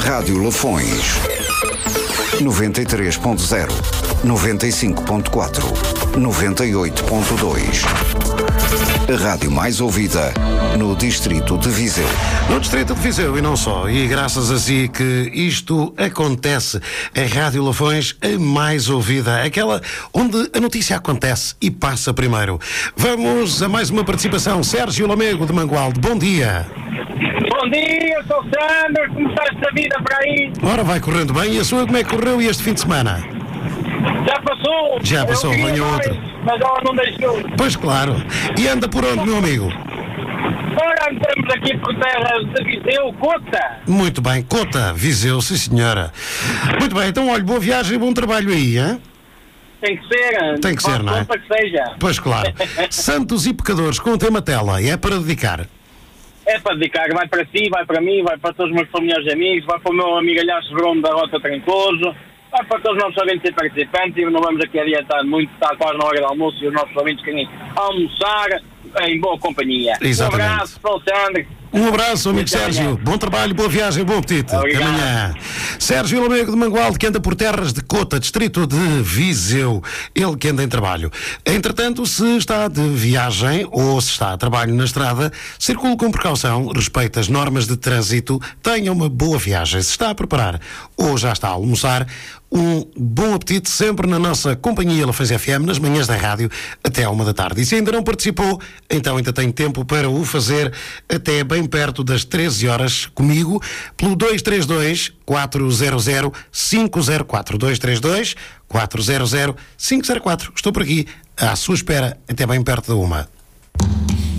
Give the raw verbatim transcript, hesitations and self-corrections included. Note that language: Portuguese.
Rádio Lafões. noventa e três ponto zero, noventa e cinco ponto quatro, noventa e oito ponto dois. A rádio mais ouvida no distrito de Viseu. No distrito de Viseu e não só. E graças a si que isto acontece. A Rádio Lafões, a mais ouvida. Aquela onde a notícia acontece e passa primeiro. Vamos a mais uma participação. Sérgio Lamego de Mangualde. Bom dia. Bom dia, sou Sandro. Como está esta vida por aí? Ora, vai correndo bem. E a sua, como é que correu este fim de semana? Já passou. Já passou, Eu queria venha mais, outro. mas ela não deixou. Pois claro. E anda por onde, meu amigo? Ora, estamos aqui por terra de Viseu, Cota. Muito bem. Cota, Viseu, sim senhora. Muito bem. Então, olha, boa viagem e bom trabalho aí, hein? Tem que ser. Tem que ser, não é? Para que seja. Pois claro. Santos e pecadores com o tema tela. E é para dedicar. É para dedicar. Vai para si, vai para mim, vai para todos os meus familiares e amigos, vai para o meu amigo Alhaço Bruno da Rota Trancoso, vai para todos os nossos ouvintes e participantes. E não vamos aqui adiantar muito, está quase na hora do almoço e os nossos ouvintes querem almoçar em boa companhia. Exatamente. Um abraço para o Sandro. Um abraço, amigo Até Sérgio. amanhã. Bom trabalho, boa viagem, bom apetite. Obrigado. Até amanhã. Sérgio Lamego de Mangualde, que anda por terras de Cota, distrito de Viseu. Ele que anda em trabalho. Entretanto, se está de viagem ou se está a trabalho na estrada, circule com precaução, respeite as normas de trânsito, tenha uma boa viagem. Se está a preparar ou já está a almoçar, um bom apetite sempre na nossa companhia Lafões F M, nas manhãs da rádio, até à uma da tarde. E se ainda não participou, então ainda tem tempo para o fazer até bem perto das treze horas comigo, pelo dois três dois, quatro zero zero, cinco zero quatro. dois três dois, quatro zero zero, cinco zero quatro. Estou por aqui, à sua espera, até bem perto da uma.